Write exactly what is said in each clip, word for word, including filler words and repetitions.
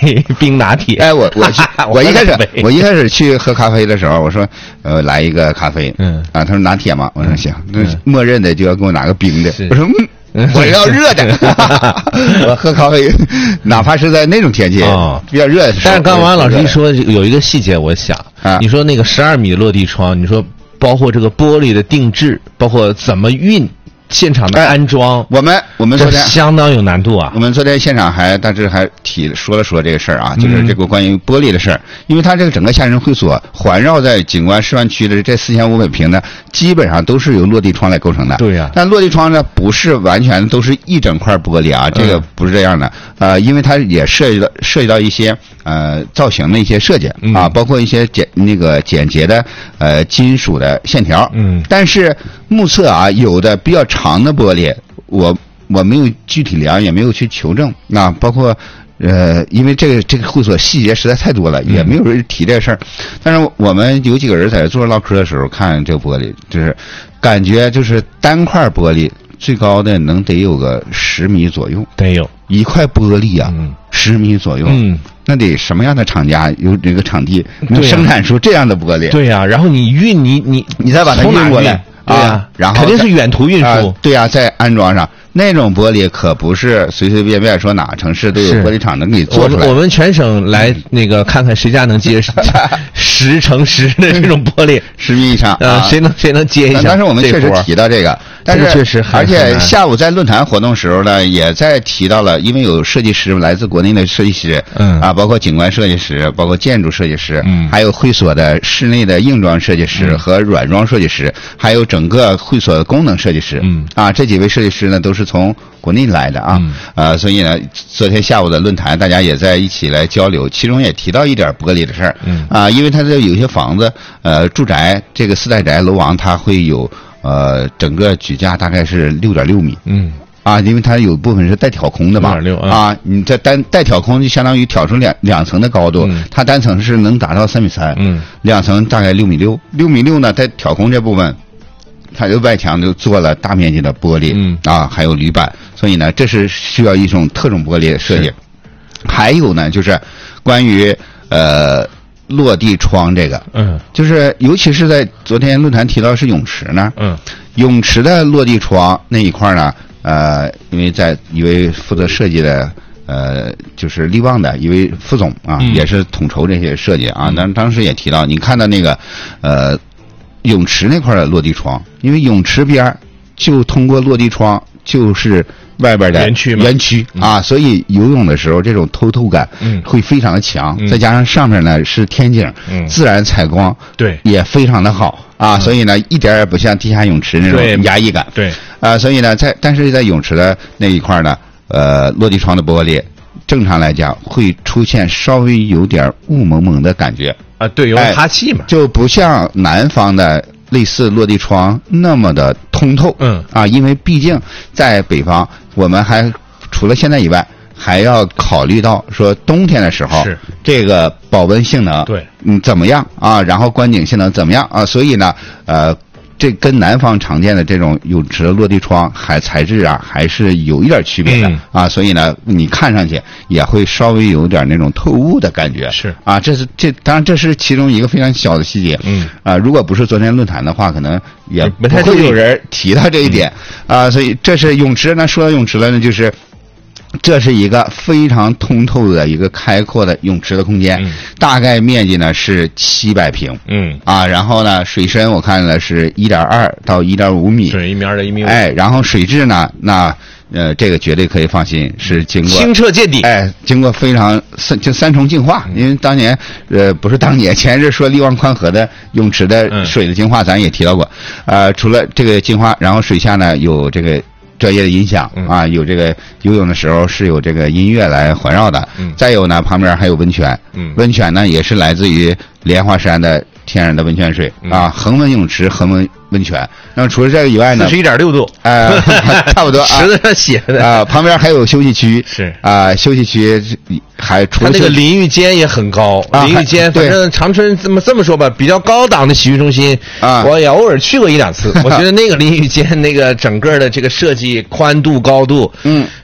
冰拿铁。 哎，我我我一开始我一开始去喝咖啡的时候，我说呃来一个咖啡，嗯啊，他说拿铁嘛，我说行，那默认的就要给我拿个冰的，我说嗯，我要热的，我喝咖啡，哪怕是在那种天气哦比较热的时候。 但是刚王老师一说有一个细节，我想啊，你说那个十二米落地窗，你说包括这个玻璃的定制，包括怎么运。现场的安装， 哎、我们我们昨天相当有难度啊。 我们昨天现场还大致还提说了说这个事儿啊，就是这个关于玻璃的事儿、嗯，因为它这个整个夏日会所环绕在景观示范区的这四千五百平呢，基本上都是由落地窗来构成的。 对呀、啊。 但落地窗呢，不是完全都是一整块玻璃啊，这个不是这样的。嗯、呃，因为它也涉及到涉及到一些呃造型的一些设计、嗯、啊，包括一些简那个简洁的呃金属的线条。嗯。但是目测啊，有的比较长的玻璃，我我没有具体量，也没有去求证。那包括呃，因为这个这个会所细节实在太多了，也没有人提这事儿。但是我们有几个人在这坐着唠嗑的时候，看这个玻璃，就是感觉就是单块玻璃最高的能得有个十米左右， 得有一块玻璃啊，嗯、十米左右。嗯。那得什么样的厂家有这个场地能生产出这样的玻璃？ 对呀、啊，然后你运你你你再把它运过来。 对呀、啊， 然后肯定是远途运输、 呃。对呀、啊，再安装上那种玻璃，可不是随随便便说哪个城市都有玻璃厂能给做出来。 我们全省来那个看看谁家能接十乘十的这种玻璃， 十米以上啊、 呃，谁能谁能接一下？ 但是我们确实提到这个，但是确实而且下午在论坛活动时候呢，也在提到了，因为有设计师来自国内的设计师，嗯啊，包括景观设计师，包括建筑设计师，嗯，还有会所的室内的硬装设计师和软装设计师，还有整个会所的功能设计师，嗯啊，这几位设计师呢都是从国内来的啊，嗯、呃，所以呢，昨天下午的论坛大家也在一起来交流，其中也提到一点玻璃的事儿，嗯啊，因为它的有些房子，呃，住宅这个四代宅楼王它会有呃整个举架大概是六点六米，嗯啊，因为它有部分是带挑空的嘛，六点六啊，你这单带挑空就相当于挑出两两层的高度，嗯、它单层是能达到三米三，嗯，两层大概六米六，六米六呢，在挑空这部分。它的外墙就做了大面积的玻璃，嗯啊，还有铝板，所以呢，这是需要一种特种玻璃的设计。还有呢，就是关于呃落地窗这个，嗯，就是尤其是在昨天论坛提到是泳池呢，嗯，泳池的落地窗那一块呢，呃，因为在一位负责设计的。呃，就是力旺的一位副总啊，嗯、也是统筹这些设计啊。当当时也提到，你看到那个呃。泳池那块的落地窗，因为泳池边就通过落地窗就是外边的园区园区啊，所以游泳的时候这种透透感会非常的强，嗯、再加上上面呢是天井，嗯、自然采光， 对， 也非常的好啊，嗯、所以呢一点也不像地下泳池那种压抑感， 对啊，所以呢在但是在泳池的那一块呢，呃，落地窗的玻璃，正常来讲会出现稍微有点雾蒙蒙的感觉。 啊，对，有哈气嘛、哎， 就不像南方的类似落地窗那么的通透。嗯，啊，因为毕竟在北方，我们还除了现在以外，还要考虑到说冬天的时候，是这个保温性能， 对， 嗯，怎么样啊？然后观景性能怎么样啊？所以呢，呃。这跟南方常见的这种泳池的落地窗还材质啊，还是有一点区别的、嗯、啊，所以呢，你看上去也会稍微有点那种透雾的感觉。 是啊，这是这当然这是其中一个非常小的细节。嗯啊，如果不是昨天论坛的话，可能也不会有人提到这一点、嗯、啊。所以这是泳池呢，说到泳池了呢，就是。这是一个非常通透的一个开阔的泳池的空间，嗯、大概面积呢是七百平，嗯啊，然后呢水深我看了是一点二到一点五米， 对，一米二到一米五， 哎，然后水质呢，那呃这个绝对可以放心，是经过清澈见底， 哎，经过非常三就三重净化，嗯、因为当年呃不是当年前日说力旺宽河的泳池的水的净化，咱也提到过，呃，除了这个净化，然后水下呢有这个。专业的音响啊，有这个游泳的时候是有这个音乐来环绕的。嗯，再有呢，旁边还有温泉。嗯，温泉呢也是来自于莲花山的天然的温泉水、嗯、啊，恒温泳池、恒温温泉。那么除了这个以外呢， 四十一点六度， 呃，差不多啊， 实在上写的啊。旁边还有休息区， 是啊，休息区还除了它那个淋浴间也很高，啊、淋浴间反正长春这么这么说吧，比较高档的洗浴中心啊，我也偶尔去过一两次，我觉得那个淋浴间那个整个的这个设计宽度高度，嗯，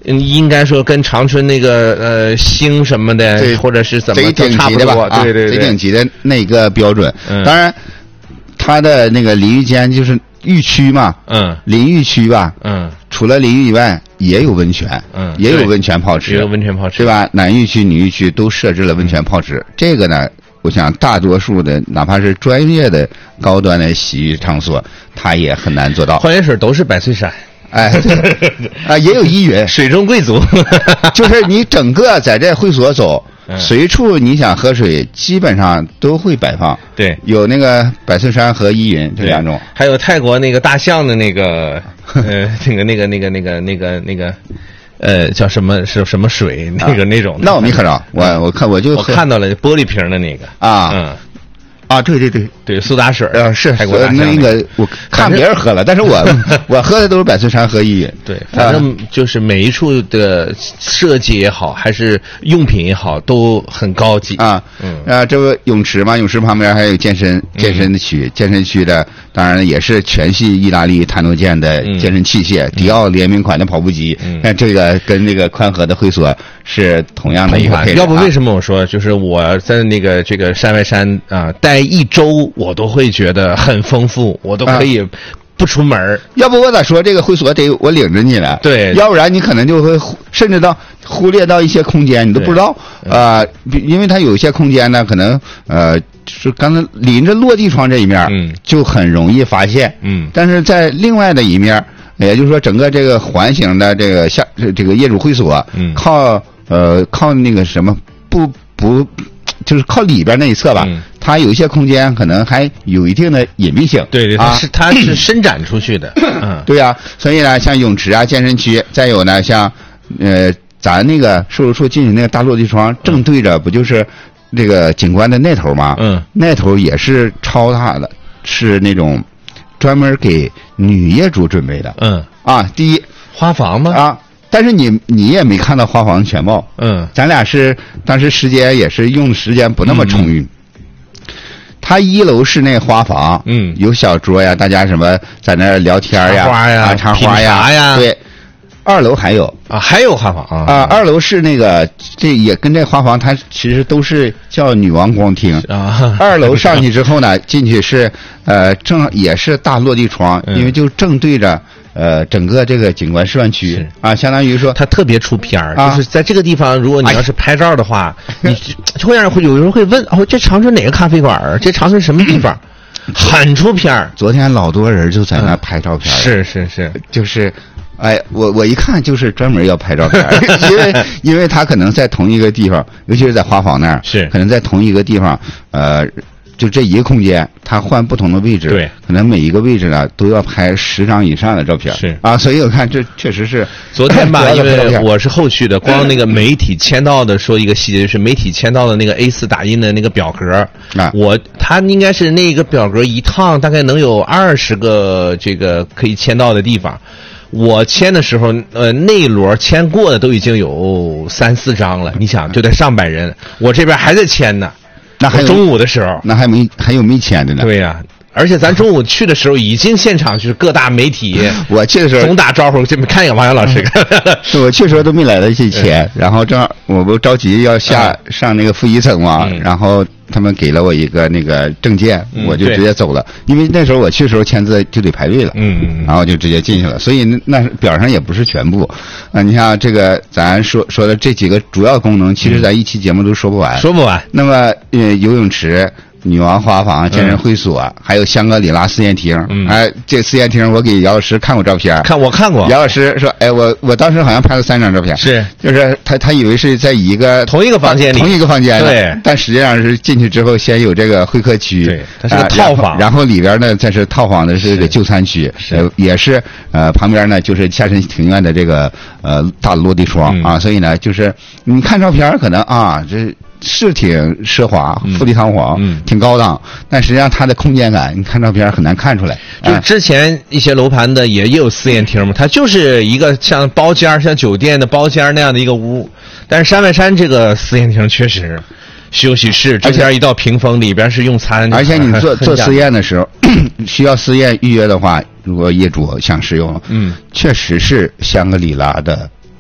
嗯，应该说跟长春那个呃星什么的，或者是怎么都差不多， 对对对， 最顶级的那个标准。嗯、当然，它的那个淋浴间就是浴区嘛， 嗯， 淋浴区吧， 嗯， 除了淋浴以外，也有温泉， 嗯， 也有温泉泡池， 也有温泉泡池， 对吧？男浴区、女浴区都设置了温泉泡池，嗯、这个呢。我想，大多数的哪怕是专业的、高端的洗浴场所，它也很难做到。 矿泉水都是百岁山， 哎，啊，也有依云， 水中贵族， 就是你整个在这会所走，嗯、随处你想喝水，基本上都会摆放。 对， 有那个百岁山和依云这两种， 还有泰国那个大象的那个，呃，那个那个那个那个那个那个。呃，叫什么是什么水？那个、啊、那种， 那我没喝着，我我看我就我看到了玻璃瓶的那个啊， 嗯， 啊，对对对对，苏打水， 呃，是泰国大象那个，我看别人喝了，但是我我喝的都是百岁山和依云。 对，反正就是每一处的设计也好，还是用品也好，都很高级啊。嗯啊，这个泳池嘛，泳池旁边还有健身健身的区，嗯、健身区的当然也是全系意大利坦诺健的健身器械，嗯、迪奥联名款的跑步机。那、嗯、这个跟那个宽和的会所是同样的一个配置。 要不为什么我说，就是我在那个这个山外山啊待一周，我都会觉得很丰富，我都可以不出门、啊、 要不我咋说这个会所得我领着你了？ 对， 要不然你可能就会甚至到忽略到一些空间，你都不知道啊、呃，因为它有一些空间呢，可能呃。就是刚才临着落地窗这一面， 嗯， 就很容易发现， 嗯， 但是在另外的一面，也就是说整个这个环形的这个下这个业主会所， 嗯， 靠呃靠那个什么不不，就是靠里边那一侧吧， 嗯、 它有一些空间可能还有一定的隐蔽性， 对对， 啊、 它是它是伸展出去的，嗯， 对呀、啊，所以呢，像泳池啊、健身区，再有呢，像呃咱那个售楼处进去那个大落地窗，正对着不就是。这个景观的那头嘛， 嗯， 那头也是超大的，是那种专门给女业主准备的， 嗯， 啊，第一花房吗？ 啊，但是你你也没看到花房全貌， 嗯， 咱俩是当时时间也是用时间不那么充裕。嗯、他一楼室内花房， 嗯， 有小桌呀，大家什么在那聊天呀， 插花呀， 啊，插花呀， 呀， 对。二楼还有啊，还有花房啊！ 啊，二楼是那个，这也跟这花房，它其实都是叫女王光厅啊。 二楼上去之后呢，进去是呃正也是大落地窗， 嗯、 因为就正对着呃整个这个景观示范区啊，相当于说它特别出片儿、 啊， 就是在这个地方，如果你要是拍照的话，哎、你就会让人会有人会问哦，这长春哪个咖啡馆？这长春什么地方？很出片儿。 昨天老多人就在那拍照片、 嗯，是是是， 就是。哎，我我一看就是专门要拍照片，因为因为他可能在同一个地方，尤其是在花房那儿， 是可能在同一个地方，呃，就这一个空间，他换不同的位置， 对， 可能每一个位置呢都要拍十张以上的照片， 是啊，所以我看这确实是昨天吧，因为我是后续的，光那个媒体签到的说一个细节，就是媒体签到的那个 A 四 打印的那个表格， 啊， 我他应该是那个表格一趟大概能有二十个这个可以签到的地方。我签的时候，呃，那一摞签过的都已经有三四张了。你想，就得上百人，我这边还在签呢。 那还有中午的时候， 那还没还有没签的呢？ 对呀、啊，而且咱中午去的时候，已经现场就是各大媒体， 我去的时候总打招呼，就看一眼王阳老师。 嗯、我去的时候都没来得及签，然后正好我不着急要下、嗯、上那个负一层嘛， 嗯、 然后。他们给了我一个那个证件， 嗯、 我就直接走了，因为那时候我去的时候签字就得排队了， 嗯嗯， 然后就直接进去了，所以那表上也不是全部，啊，你像这个咱说说的这几个主要功能，其实咱一期节目都说不完， 说不完。 那么呃，游泳池。女王花房、健身会所，嗯、还有香格里拉四宴厅。 嗯， 哎，这四宴厅我给姚老师看过照片， 看我看过。 姚老师说：“哎，我我当时好像拍了三张照片， 是， 就是他他以为是在一个同一个房间里， 同一个房间里， 对， 但实际上是进去之后先有这个会客区， 对，它是个套房， 啊、然, 后然后里边呢再是套房的是这个就餐区， 是也是呃旁边呢就是下沉庭院的这个呃大落地窗、 嗯、 啊，所以呢就是你看照片可能啊这。”是挺奢华、富丽堂皇， 嗯， 挺高档，但实际上它的空间感，你看照片很难看出来。 就之前一些楼盘的也也有四宴厅嘛，它就是一个像包间、像酒店的包间那样的一个屋。但是山外山这个四宴厅确实，休息室这边一道屏风，里边是用餐。 而且你做做私宴的时候，需要私宴预约的话，如果业主想使用， 嗯， 确实是香格里拉的。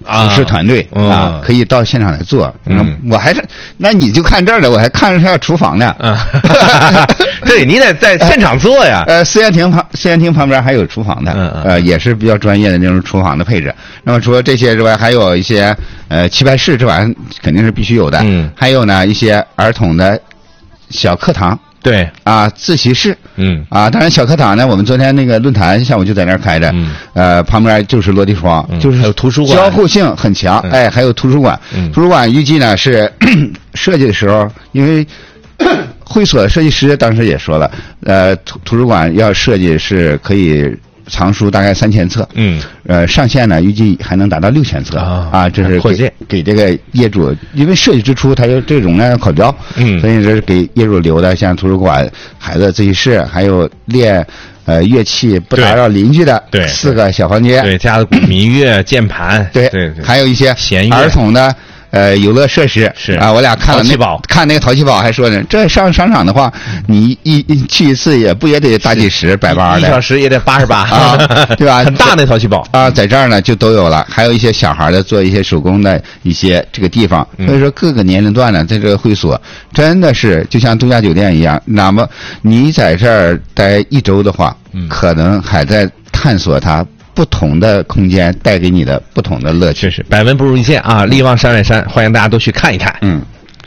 厨师团队啊，啊可以到现场来做。嗯，我还是那你就看这儿了，我还看着他厨房呢。 啊，对你得在现场做呀。 呃，实验厅旁实验厅旁边还有厨房的，嗯嗯呃，也是比较专业的那种厨房的配置。那么除了这些之外，还有一些呃棋牌室，这玩意儿肯定是必须有的。嗯，还有呢一些儿童的小课堂。 对啊，自习室，嗯啊，当然小课堂呢，我们昨天那个论坛下午就在那儿开着，嗯，呃，旁边就是落地窗，嗯、就是还有图书馆， 交互性很强，嗯、哎，还有图书馆，嗯、图书馆预计呢是设计的时候，因为会所设计师当时也说了，呃，图图书馆要设计是可以。藏书大概三千册，嗯，呃，上限呢预计还能达到六千册啊，啊，这是扩建给这个业主，因为设计之初它有这个容量要考标，嗯，所以这是给业主留的，像图书馆、孩子自习室，还有练呃乐器不打扰邻居的对四个小房间， 对，加了民乐、键盘， 对对对， 还有一些弦乐儿童的。呃，游乐设施是啊，我俩看了那看那个淘气堡，还说呢，这上商场的话，你一一去一次也不也得大几十百八的， 一小时也得八十八啊，对吧？ 很大那淘气堡啊，在这儿呢就都有了，还有一些小孩的做一些手工的一些这个地方，所以说各个年龄段呢，在这个会所真的是就像度假酒店一样。那么你在这儿待一周的话，嗯，可能还在探索它。不同的空间带给你的不同的乐趣， 确实百闻不如一见啊！力旺山外山，欢迎大家都去看一看。 嗯。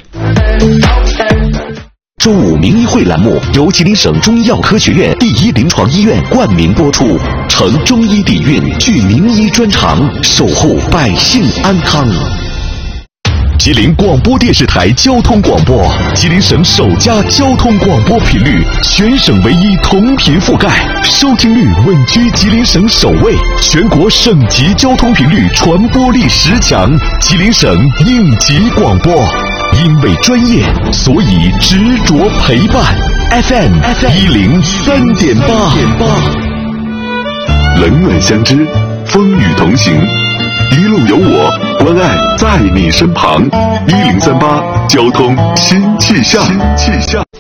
周五名医会栏目由吉林省中医药科学院第一临床医院冠名播出，承中医底蕴，具名医专长，守护百姓安康。吉林广播电视台交通广播，吉林省首家交通广播频率，全省唯一同频覆盖，收听率稳居吉林省首位，全国省级交通频率传播力十强，吉林省应急广播。因为专业，所以执着陪伴。F M 一零三点八，冷暖相知，风雨同行。一路有我，关爱在你身旁。一零三八交通新气象。新气象。